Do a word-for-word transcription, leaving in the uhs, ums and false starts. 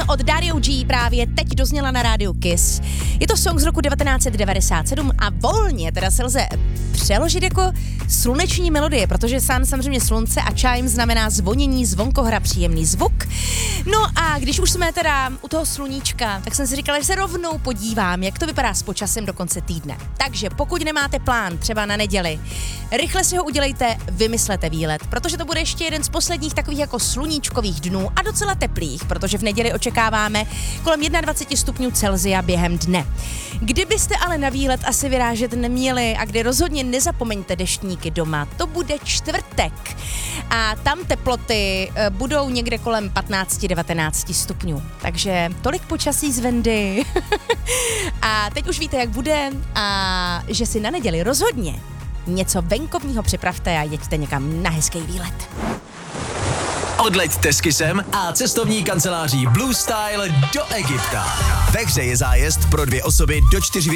od Dario G právě teď dozněla na rádiu Kiss. Je to song z roku devatenáct set devadesát sedm a volně teda se lze přeložit jako sluneční melodie, protože sám samozřejmě slunce a chime znamená zvonění, zvonkohra, příjemný zvuk. No a když už jsme teda u toho sluníčka, tak jsem si říkala, že se rovnou podívám, jak to vypadá s počasem do konce týdne. Takže pokud nemáte plán třeba na neděli, rychle si ho udělejte, vymyslete výlet, protože to bude ještě jeden z posledních takových jako sluníčkových dnů a docela teplých, protože v neděli očekáváme kolem dvacet jedna stupňů Celsia během dne. Kdybyste ale na výlet asi vyrážet neměli a kdy rozhodně nezapomeňte deštníky doma, to bude čtvrtek a tam teploty budou někde kolem patnáct až devatenáct stupňů. Takže tolik počasí z Vendy. A teď už víte, jak bude a že si na neděli rozhodně něco venkovního připravte a jeďte někam na hezký výlet. Odleďte s Kissem a cestovní kanceláří Blue Style do Egypta. Ve hře je zájezd pro dvě osoby do čtyř